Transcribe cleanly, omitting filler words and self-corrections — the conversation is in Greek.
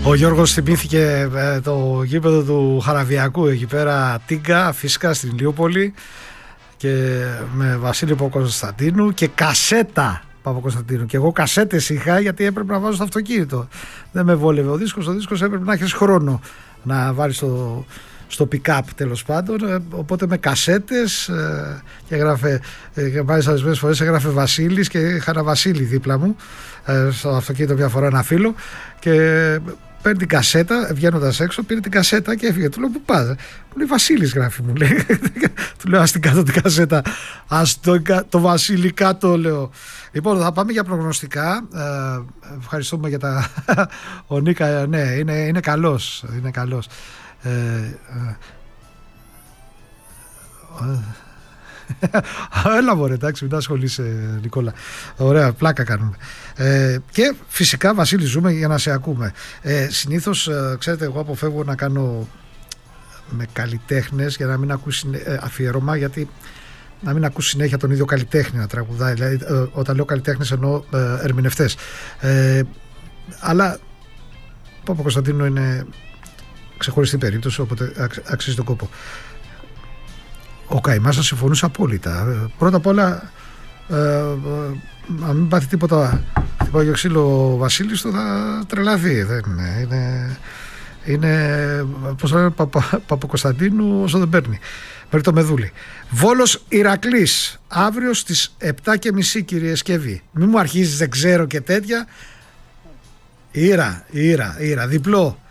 Ο Γιώργος θυμήθηκε το γήπεδο του Χαραβιακού εκεί πέρα, Τίγκα, φυσικά στην Ηλιούπολη, και με Βασίλη Παπακοσταντίνου και κασέτα Παπακοσταντίνου. Και εγώ κασέτες είχα, γιατί έπρεπε να βάζω στο αυτοκίνητο. Δεν με βόλευε ο δίσκος έπρεπε να έχεις χρόνο να βάλεις στο pick-up, τέλος πάντων. Οπότε με κασέτες και έγραφε, μάλιστα ορισμένες φορές έγραφε Βασίλης και είχα ένα Βασίλη δίπλα μου στο αυτοκίνητο μια φορά, ένα φίλο, και παίρνει την κασέτα, βγαίνοντας έξω, πήρε την κασέτα και έφυγε. Του λέω, πού πας? Μου λέει, Βασίλης γράφει, μου λέει. Του λέω, ας την κάτω την κασέτα, ας το Βασίλη κάτω, λέω. Λοιπόν, θα πάμε για προγνωστικά. Ευχαριστούμε για τα... Ο Νίκα, ναι, είναι καλός. Είναι καλός. Έλα μωρέ, εντάξει, μην ασχολείσαι, Νικόλα. Ωραία, πλάκα κάνουμε. Και φυσικά, Βασίλη, ζούμε για να σε ακούμε. Συνήθως, ξέρετε, εγώ αποφεύγω να κάνω με καλλιτέχνες για να μην ακούσει αφιέρωμα, γιατί να μην ακούσει συνέχεια τον ίδιο καλλιτέχνη να τραγουδάει. Δηλαδή, όταν λέω καλλιτέχνες εννοώ ερμηνευτές. Αλλά ο Παπακοσταντίνου είναι ξεχωριστή περίπτωση, οπότε αξίζει τον κόπο. Ο Καημάς θα συμφωνούσε απόλυτα. Πρώτα απ' όλα, αν μην πάθει τίποτα χτυπάει ξύλο ο Βασίλης του, θα τρελαθεί. Δεν είναι πώς το λένε, Παπακοσταντίνου όσο δεν παίρνει. Μέχρι το Μεδούλη. Βόλος Ηρακλής, αύριο στις 7:30, κύριε Σκεύη. Μην μου αρχίζεις δεν ξέρω και τέτοια. Ήρα, διπλό.